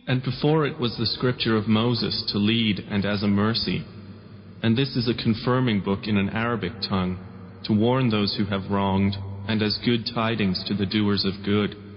And before it was the scripture of Moses to lead and as a mercy. And this is a confirming book in an Arabic tongue, to warn those who have wronged, and as good tidings to the doers of good.